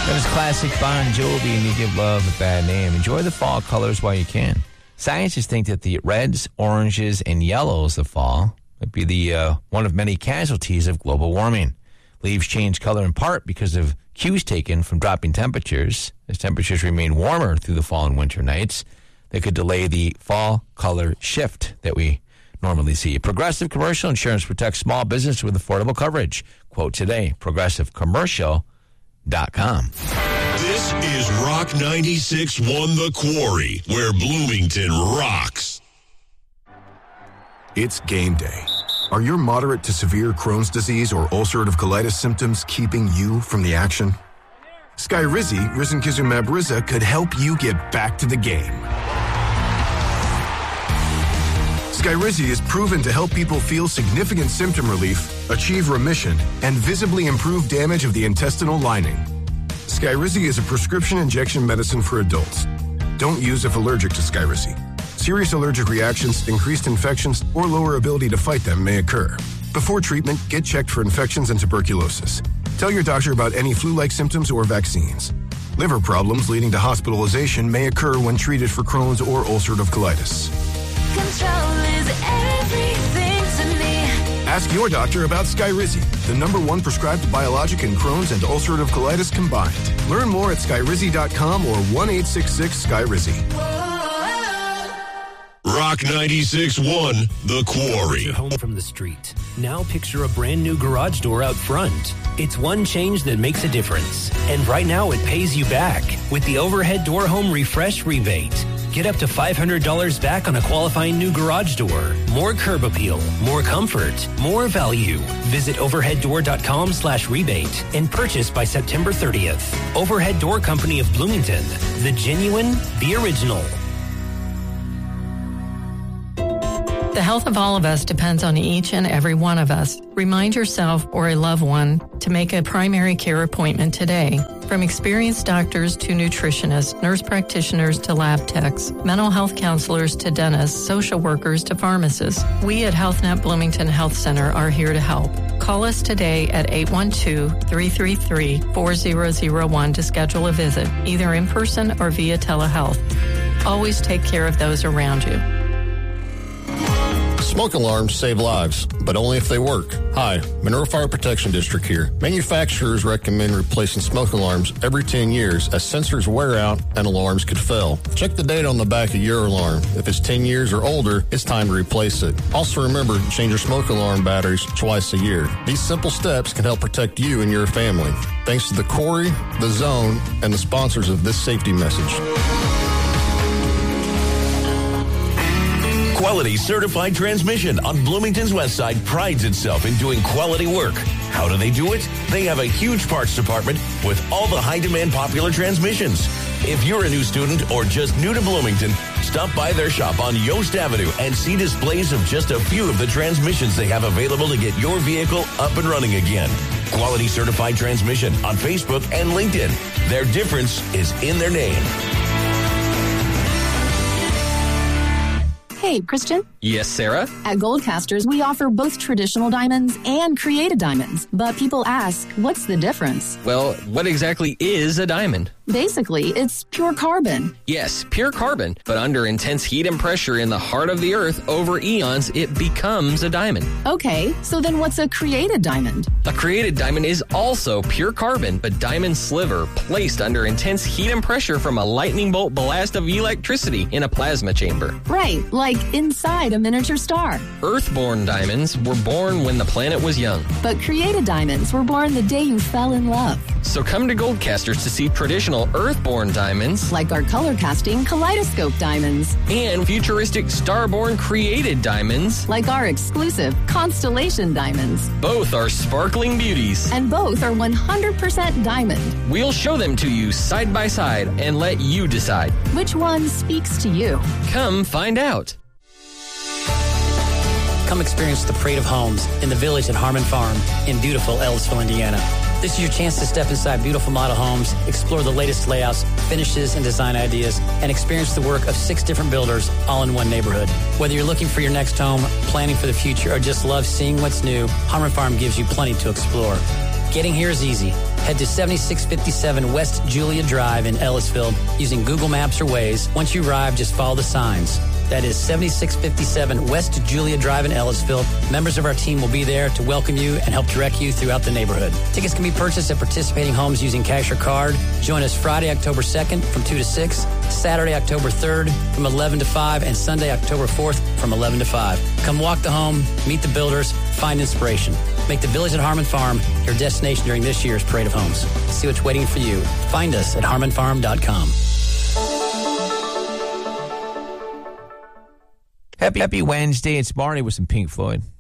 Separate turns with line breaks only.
That is classic Bon Jovi, and You Give Love a Bad Name. Enjoy the fall colors while you can. Scientists think that the reds, oranges, and yellows of fall might be the one of many casualties of global warming. Leaves change color in part because of cues taken from dropping temperatures. As temperatures remain warmer through the fall and winter nights, they could delay the fall color shift that we normally see. Progressive Commercial Insurance protects small business with affordable coverage. Quote today, progressivecommercial.com.
This is Rock 96.1 The Quarry, where Bloomington rocks.
It's game day. Are your moderate to severe Crohn's disease or ulcerative colitis symptoms keeping you from the action? Skyrizi, risankizumab Riza, could help you get back to the game. Skyrizi is proven to help people feel significant symptom relief, achieve remission, and visibly improve damage of the intestinal lining. Skyrizi is a prescription injection medicine for adults. Don't use if allergic to Skyrizi. Serious allergic reactions, increased infections, or lower ability to fight them may occur. Before treatment, get checked for infections and tuberculosis. Tell your doctor about any flu-like symptoms or vaccines. Liver problems leading to hospitalization may occur when treated for Crohn's or ulcerative colitis.
Control is everything to me.
Ask your doctor about Skyrizi, the #1 prescribed biologic in Crohn's and ulcerative colitis combined. Learn more at skyrizi.com or 1-866-SKYRIZI.
Rock 96.1 The Quarry.
Home from the street. Now picture a brand new garage door out front. It's one change that makes a difference. And right now it pays you back with the Overhead Door Home Refresh Rebate. Get up to $500 back on a qualifying new garage door. More curb appeal, more comfort, more value. Visit overheaddoor.com/rebate and purchase by September 30th. Overhead Door Company of Bloomington. The genuine, the original.
The health of all of us depends on each and every one of us. Remind yourself or a loved one to make a primary care appointment today. From experienced doctors to nutritionists, nurse practitioners to lab techs, mental health counselors to dentists, social workers to pharmacists, we at HealthNet Bloomington Health Center are here to help. Call us today at 812-333-4001 to schedule a visit, either in person or via telehealth. Always take care of those around you.
Smoke alarms save lives, but only if they work. Hi, Monroe Fire Protection District here. Manufacturers recommend replacing smoke alarms every 10 years as sensors wear out and alarms could fail. Check the date on the back of your alarm. If it's 10 years or older, it's time to replace it. Also remember, change your smoke alarm batteries twice a year. These simple steps can help protect you and your family. Thanks to the Quarry, the Zone, and the sponsors of this safety message.
Quality Certified Transmission on Bloomington's West Side prides itself in doing quality work. How do they do it? They have a huge parts department with all the high-demand popular transmissions. If you're a new student or just new to Bloomington, stop by their shop on Yost Avenue and see displays of just a few of the transmissions they have available to get your vehicle up and running again. Quality Certified Transmission on Facebook and LinkedIn. Their difference is in their name.
Hey, Christian.
Yes, Sarah?
At Goldcasters, we offer both traditional diamonds and created diamonds. But people ask, what's the difference?
Well, what exactly is a diamond?
Basically, it's pure carbon.
Yes, pure carbon. But under intense heat and pressure in the heart of the earth over eons, it becomes a diamond.
Okay, so then what's a created diamond?
A created diamond is also pure carbon, but diamond sliver placed under intense heat and pressure from a lightning bolt blast of electricity in a plasma chamber.
Right, like inside a miniature star.
Earthborn diamonds were born when the planet was young.
But created diamonds were born the day you fell in love.
So come to Goldcasters to see traditional earthborn diamonds,
like our color casting kaleidoscope diamonds,
and futuristic starborn created diamonds,
like our exclusive constellation diamonds.
Both are sparkling beauties,
and both are 100% diamond.
We'll show them to you side by side and let you decide
which one speaks to you.
Come find out.
Come experience the Parade of Homes in the Village at Harmon Farm in beautiful Ellisville, Indiana. This is your chance to step inside beautiful model homes, explore the latest layouts, finishes, and design ideas, and experience the work of 6 different builders all in one neighborhood. Whether you're looking for your next home, planning for the future, or just love seeing what's new, Harmon Farm gives you plenty to explore. Getting here is easy. Head to 7657 West Julia Drive in Ellisville using Google Maps or Waze. Once you arrive, just follow the signs. That is 7657 West Julia Drive in Ellisville. Members of our team will be there to welcome you and help direct you throughout the neighborhood. Tickets can be purchased at participating homes using cash or card. Join us Friday, October 2nd from 2 to 6, Saturday, October 3rd from 11 to 5, and Sunday, October 4th from 11 to 5. Come walk the home, meet the builders, find inspiration. Make the Village at Harmon Farm your destination during this year's Parade of Homes. See what's waiting for you. Find us at harmonfarm.com.
Happy Wednesday. It's Marty with some Pink Floyd.